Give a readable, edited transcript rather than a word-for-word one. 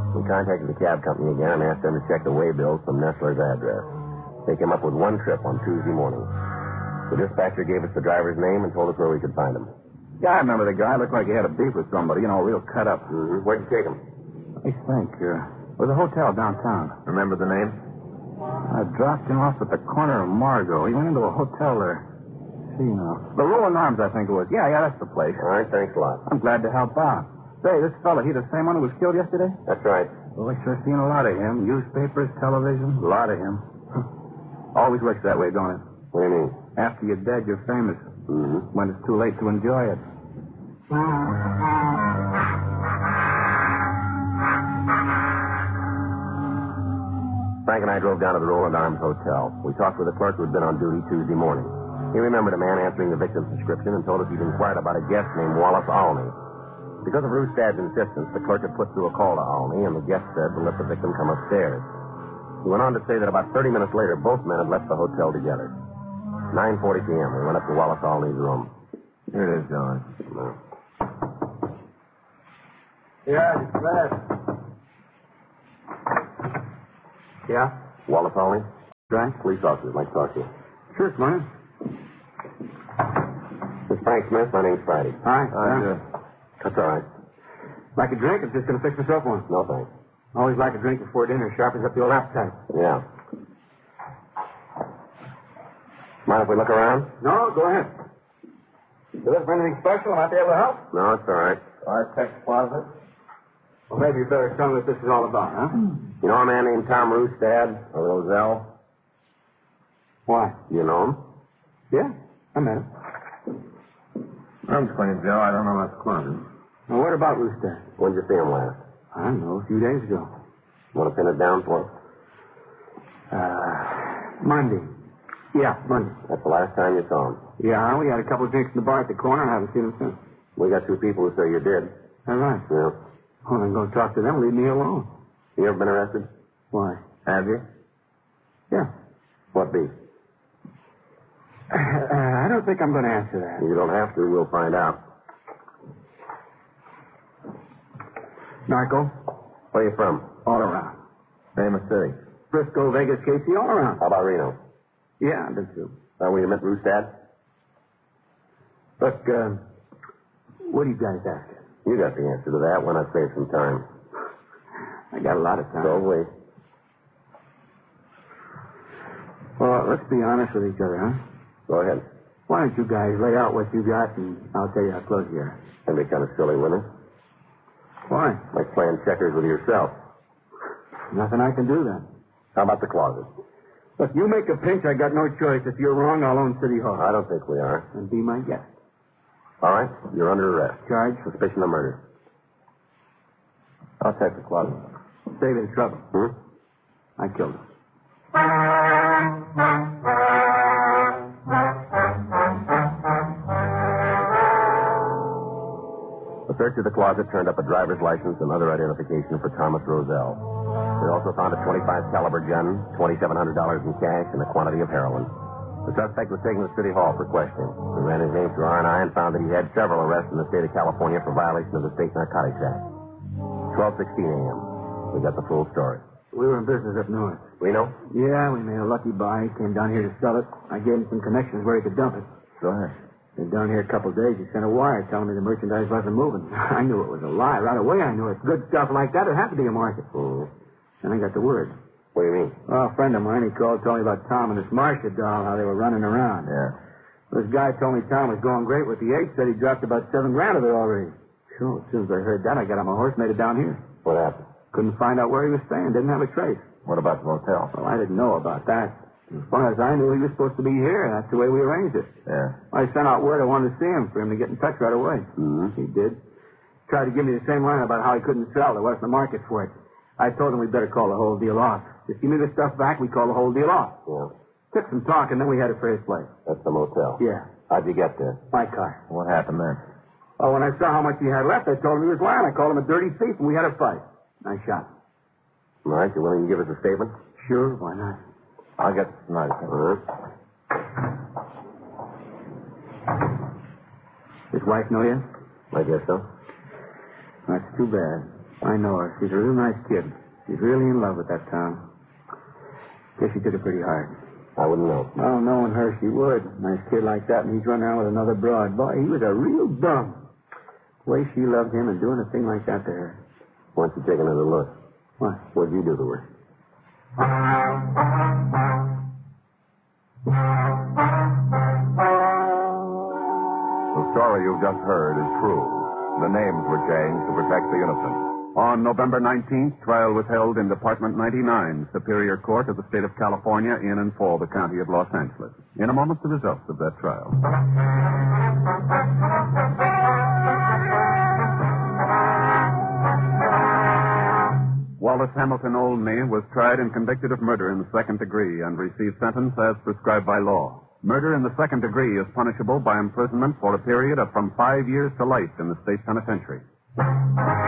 We contacted the cab company again and asked them to check the way bills from Nestler's address. They came up with one trip on Tuesday morning. The dispatcher gave us the driver's name and told us where we could find him. Yeah, I remember the guy. Looked like he had a beef with somebody, real cut up. Mm-hmm. Where'd you take him? Let me think. It was a hotel downtown. Remember the name? I dropped him off at the corner of Margot. He went into a hotel there. See now. The Rolling Arms, I think it was. Yeah, that's the place. All right, thanks a lot. I'm glad to help out. Say, this fella, he the same one who was killed yesterday? That's right. Well, I sure seen a lot of him. Newspapers, television, a lot of him. Always works that way, don't it? What do you mean? After you're dead, you're famous. Mm-hmm. When it's too late to enjoy it. Frank and I drove down to the Roland Arms Hotel. We talked with the clerk who had been on duty Tuesday morning. He remembered a man answering the victim's description and told us he'd inquired about a guest named Wallace Alney. Because of Rustad's insistence, the clerk had put through a call to Alney, and the guest said to let the victim come upstairs. He went on to say that about 30 minutes later, both men had left the hotel together. 9:40 p.m., we went up to Wallace Alney's room. Here it is, John. Yeah, it's glad. Yeah? Wallace Alney? Right? Police officers, like to talk to you. Sure, Smart. This is Frank Smith. My name's Friday. Hi. That's all right. Like a drink? I'm just going to fix myself one. No, thanks. Always like a drink before dinner. Sharpens up the old appetite. Yeah. Mind if we look around? No, go ahead. You looking for anything special? I might be able to help. No, it's all right. Architect's closet? Well, maybe you better tell me what this is all about, huh? You know a man named Tom Rustad or Roselle? Why? You know him? Yeah, I met him. I'm 20, Joe. I don't know what's closet. Well, what about Rooster? When'd you see him last? I don't know, a few days ago. Want to pin it down for us? Monday. Yeah, Monday. That's the last time you saw him. Yeah, we had a couple of drinks in the bar at the corner and I haven't seen him since. We got two people who say you did. All right. Yeah. Well, I'm going to talk to them. Leave me alone. You ever been arrested? Why? Have you? Yeah. What beef? I don't think I'm going to answer that. You don't have to. We'll find out. Narco? Where are you from? All around. Famous city. Frisco, Vegas, Casey, all around. How about Reno? Yeah, I did too. Where you met Rustad? Look, what do you guys ask? You got the answer to that. Why not save some time? I got a lot of time. So wait. Well, let's be honest with each other, huh? Go ahead. Why don't you guys lay out what you got, and I'll tell you how close you are. Can be kind of silly, wouldn't it? Why? Like playing checkers with yourself. Nothing I can do, then. How about the closet? Look, you make a pinch, I got no choice. If you're wrong, I'll own City Hall. I don't think we are. And be my guest. All right. You're under arrest. Charge? Suspicion of murder. I'll take the closet. Save you the trouble. I killed him. The search of the closet turned up a driver's license and other identification for Thomas Roselle. They also found a .25 caliber gun, $2,700 in cash, and a quantity of heroin. The suspect was taken to City Hall for questioning. We ran his name through R&I and found that he had several arrests in the state of California for violation of the State Narcotics Act. 12:16 a.m. We got the full story. We were in business up north. Reno? Yeah, we made a lucky buy. He came down here to sell it. I gave him some connections where he could dump it. Go ahead. Been down here a couple of days. He sent a wire telling me the merchandise wasn't moving. I knew it was a lie. Right away I knew it. Good stuff like that, it had to be a market. And I got the word. What do you mean? Well, a friend of mine, he called, told me about Tom and this Marcia doll, how they were running around. Yeah. This guy told me Tom was going great with the eggs, said he dropped about $7,000 of it already. Sure, as soon as I heard that, I got on my horse, made it down here. What happened? Couldn't find out where he was staying, didn't have a trace. What about the motel? Well, I didn't know about that. As far as I knew, he was supposed to be here. That's the way we arranged it. Yeah. I sent out word I wanted to see him for him to get in touch right away. He did. Tried to give me the same line about how he couldn't sell. There wasn't a market for it. I told him we'd better call the whole deal off. Just give me the stuff back, we call the whole deal off. Yeah. Took some talk, and then we headed for his place. That's the motel. Yeah. How'd you get there? My car. What happened then? Oh, when I saw how much he had left, I told him he was lying. I called him a dirty thief, and we had a fight. I shot him. All right, you willing to give us a statement? Sure, why not? I'll get some nice. His wife know you? I guess so. That's too bad. I know her. She's a real nice kid. She's really in love with that town. Guess she did it pretty hard. I wouldn't know. Well, knowing her, she would. Nice kid like that, and he's running around with another broad. Boy, he was a real bum. The way she loved him and doing a thing like that to her. Why don't you take another look? What? What'd you do to her? The story you've just heard is true. The names were changed to protect the innocent. On November 19th, trial was held in Department 99, Superior Court of the State of California, in and for the County of Los Angeles. In a moment, the results of that trial. Wallace Hamilton Olney was tried and convicted of murder in the second degree and received sentence as prescribed by law. Murder in the second degree is punishable by imprisonment for a period of from 5 years to life in the state penitentiary.